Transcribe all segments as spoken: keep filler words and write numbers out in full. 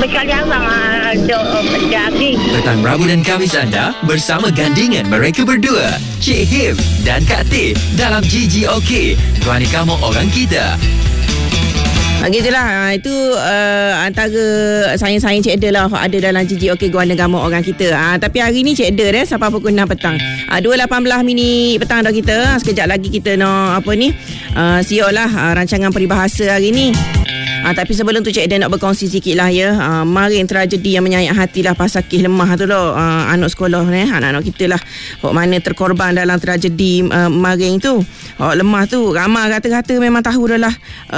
sekali abang ada jadi. Petang Rabu dan Khamis anda bersama gandingan mereka berdua, Cik Him dan Kak Teh dalam G G OK. Guani kamu orang kita. Ha, gitulah. Itu uh, antara sayang-sayang Cik Eder lah ada dalam G G OK Guana Gamuk orang kita. Ha, tapi hari ni Cik Eder eh, sampai pukul enam petang. Ha, dua lapan belas minit petang dah kita. Sekejap lagi kita nak apa ni? Uh, siok lah uh, rancangan peribahasa hari ni. Ha, tapi sebelum tu Cik Eder nak berkongsi sikit lah ya. Ha, maring tragedi yang menyayat hati lah pasal kes lemah tu lah. Ha, anak sekolah ni, anak-anak kita lah. Hak mana terkorban dalam tragedi uh, maring tu. Hak lemah tu. Ramai kata-kata memang tahu dah lah.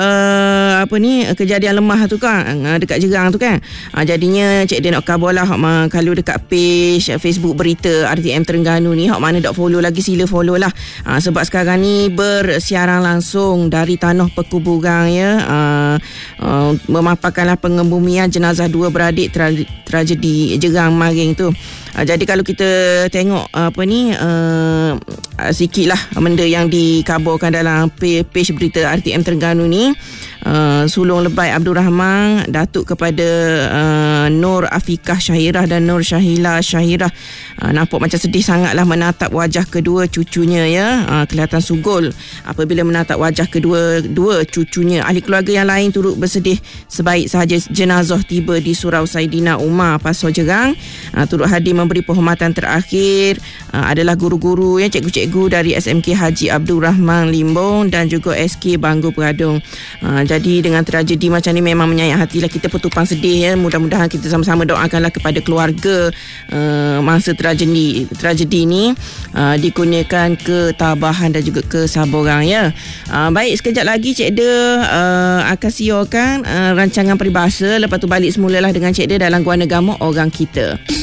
Uh, apa ni, kejadian lemah tu kan. Uh, dekat Jerang tu kan. Ha, jadinya Cik Eder nak khabar lah. Hak mana, kalau dekat page Facebook berita R T M Terengganu ni. Hak mana tak follow lagi sila follow lah. Ha, sebab sekarang ni bersiaran langsung dari tanah perkuburan ya. Uh, Uh, memaparkanlah pengebumian jenazah dua beradik tra- tragedi Jerang Maring tu. Uh, jadi kalau kita tengok uh, apa ni uh, uh, sikit lah benda yang dikabarkan dalam page berita R T M Terengganu ni. Uh, sulung lebay Abdul Rahman, datuk kepada uh, Nur Afikah Syahirah dan Nur Syahila Syahirah. Uh, nampak macam sedih sangatlah menatap wajah kedua cucunya ya. Uh, kelihatan sugul apabila menatap wajah kedua dua cucunya. Ahli keluarga yang lain turut bersedih sebaik sahaja jenazah tiba di Surau Saidina Umar Paso Jerang. Uh, turut hadir memberi penghormatan terakhir uh, adalah guru-guru ya, cikgu-cikgu dari S M K Haji Abdul Rahman Limbong dan juga S K Banggu Peradung. Uh, jadi dengan tragedi macam ni memang menyayat hatilah, kita bertupang sedih ya. Mudah-mudahan kita sama-sama doakanlah kepada keluarga uh, masa tragedi tragedi ni uh, dikurniakan ketabahan dan juga kesabaran ya. Uh, baik, sekejap lagi Cik Eder uh, akan siarkan uh, rancangan peribahasa. Lepas tu balik semulalah dengan Cik Eder dalam Guana Gamuk orang kita.